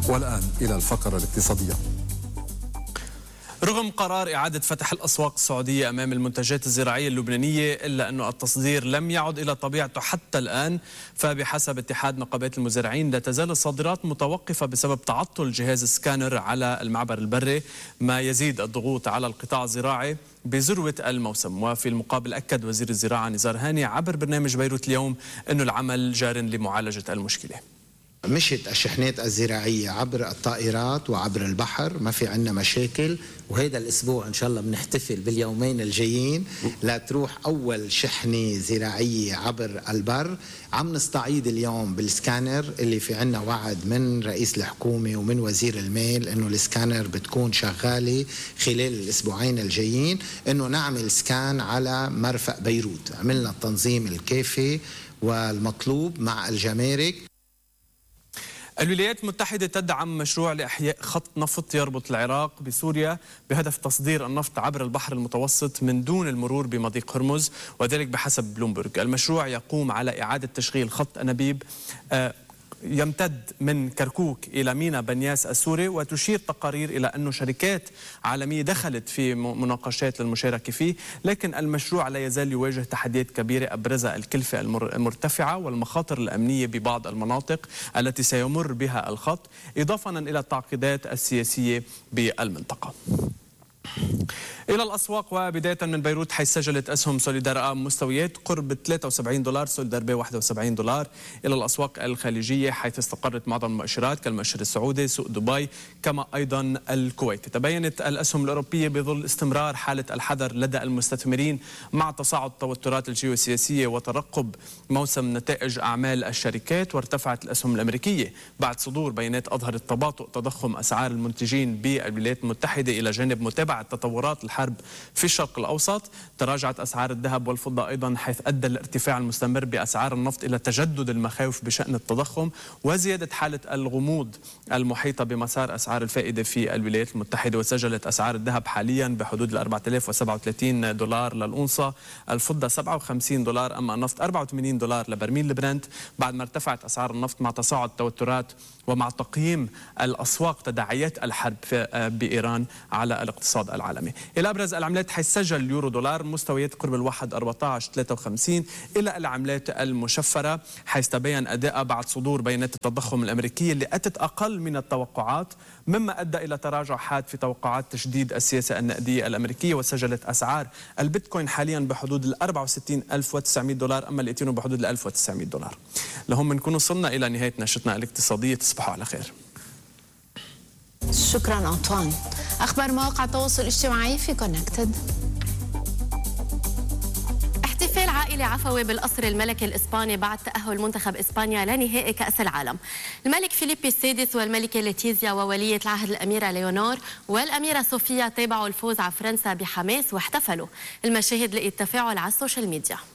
والآن إلى الفقرة الاقتصادية. رغم قرار إعادة فتح الأسواق السعودية أمام المنتجات الزراعية اللبنانية، إلا أن التصدير لم يعد إلى طبيعته حتى الآن. فبحسب اتحاد نقابات المزارعين لا تزال الصادرات متوقفة بسبب تعطل جهاز سكانر على المعبر البري، ما يزيد الضغوط على القطاع الزراعي بذروة الموسم. وفي المقابل أكد وزير الزراعة نزار هاني عبر برنامج بيروت اليوم أن العمل جار لمعالجة المشكلة. مشت الشحنات الزراعية عبر الطائرات وعبر البحر، ما في عنا مشاكل، وهذا الأسبوع إن شاء الله بنحتفل باليومين الجايين لتروح أول شحنة زراعية عبر البر. عم نستعيد اليوم بالسكانر اللي في عنا وعد من رئيس الحكومة ومن وزير المال إنه السكانر بتكون شغالة خلال الأسبوعين الجايين، إنه نعمل سكان على مرفأ بيروت. عملنا التنظيم الكافي والمطلوب مع الجمارك. الولايات المتحدة تدعم مشروع لإحياء خط نفط يربط العراق بسوريا بهدف تصدير النفط عبر البحر المتوسط من دون المرور بمضيق هرمز، وذلك بحسب بلومبرج. المشروع يقوم على إعادة تشغيل خط أنابيب يمتد من كركوك إلى ميناء بنياس السوري، وتشير تقارير إلى أن شركات عالمية دخلت في مناقشات للمشاركة فيه، لكن المشروع لا يزال يواجه تحديات كبيرة أبرزها الكلفة المرتفعة والمخاطر الأمنية ببعض المناطق التي سيمر بها الخط، إضافة إلى التعقيدات السياسية بالمنطقة. إلى الأسواق، وبداية من بيروت حيث سجلت أسهم سوليدار مستويات قرب $73، سوليدار بي $71. إلى الأسواق الخليجية حيث استقرت معظم المؤشرات كالمؤشر السعودي، سوق دبي، كما أيضا الكويت. تبينت الأسهم الأوروبية بظل استمرار حالة الحذر لدى المستثمرين مع تصاعد التوترات الجيوسياسية وترقب موسم نتائج أعمال الشركات. وارتفعت الأسهم الأمريكية بعد صدور بيانات أظهرت تباطؤ تضخم أسعار المنتجين بالولايات المتحدة إلى جانب متابعة تطورات الحرب في الشرق الأوسط. تراجعت أسعار الذهب والفضة أيضا، حيث أدى الارتفاع المستمر بأسعار النفط إلى تجدد المخاوف بشأن التضخم وزيادة حالة الغموض المحيطة بمسار أسعار الفائدة في الولايات المتحدة. وسجلت أسعار الذهب حاليا بحدود $4037 للأونصة، الفضة $57، أما النفط $84 لبرميل البرنت، بعد ما ارتفعت أسعار النفط مع تصاعد التوترات ومع تقييم الأسواق تداعيات الحرب بإيران على الاقتصاد العالمي. إلى أبرز العملات حيث سجل اليورو دولار مستويات قرب الواحد 14.53. إلى العملات المشفرة حيث تبين أداء بعد صدور بيانات التضخم الأمريكية اللي أتت أقل من التوقعات، مما أدى إلى تراجع حاد في توقعات تشديد السياسة النقدية الأمريكية. وسجلت أسعار البيتكوين حاليا بحدود $64,900، أما الإيثيريوم بحدود $1900. لهم بنكون وصلنا إلى نهاية نشرتنا الاقتصادية. تصبحوا على خير. شكرا أنطوان. أخبار مواقع التواصل الاجتماعي في كونكتد. احتفال عائلة عفوي بالقصر الملكي الإسباني بعد تأهل منتخب إسبانيا لنهائي كأس العالم. الملك فيليبي السادس والملكة ليتيزيا وولية العهد الأميرة ليونور والأميرة صوفيا تابعوا الفوز على فرنسا بحماس واحتفلوا. المشاهد لقيت تفاعل على السوشيال ميديا.